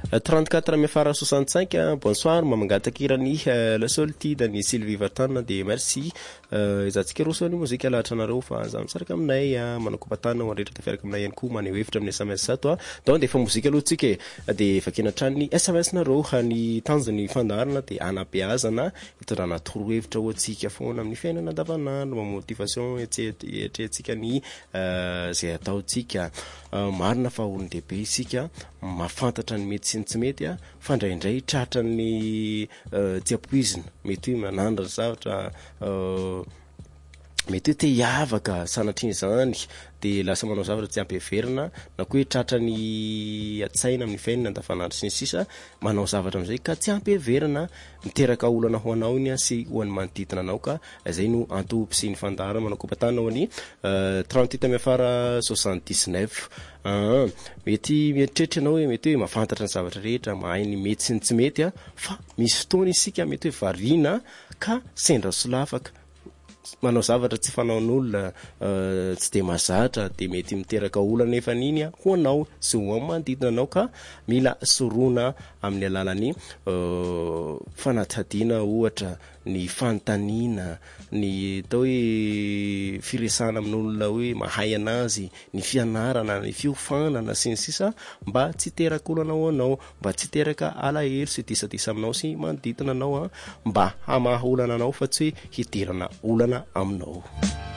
34 miafara 65. Bonsoir, mamangatakirany lasoltidany Sylvie Vartan de merci. Izatsika rosony mozika lahatra nareo fa za misaraka aminay manakopatana rehetra fiaraka aminay ihany koa maneho hevitra amin'ny SMS zato donc de fa mozika aloha tsika de fakenatrany SMS nareo hany tanjony fandarana de anabeazana hitondrana torohevitra oatsika foana amin'ny fiainana andavanandro motivation etrehtsika ny zay ataotsika marina fa olon-dehibe isika mafantatra ny mety sy ny tsy mety fandraindray tratra ny tsy ampoizina mety hoe manandra zavatra mety hoe te hiavaka sanatriny zany de lasa manao zavatra tsy ampiheverina na koa hoe tratra ny atsaina amin'ny fiainana andavanandro sy ny sisa manao zavatra am'izay ka tsy ampiheverina miteraka olana ho anao iny sy ho an'ny manodidina anao ka zay no antopy sy ny fandara manao kopatana ho any 38 miafara 79 mety mieritreritra anao hoe mety hoe mafantatra ny zavatra rehetra mahay ny mety sy ny tsy mety fa misy fotoana isika mety hoe variana ka sendra solafaka manao zavatra tsy fanaon'olona tsy de mazatra de mety miteraka olana nefa niny ho anao sy ho amin'ny manodidina anao ka mila sorona amin'ny alalany fanatadiana ohatra ny fanontaniana ny atao hoe firesana amin'olona hoe mahay anazy ny fianarana ny fiofanana sy ny sisa mba tsy teraka olana ho anao mba tsy teraka alahelo sy disadisa aminao sy manodidina anao mba hamaha olana anao fa tsy hoe hidirana olana aminao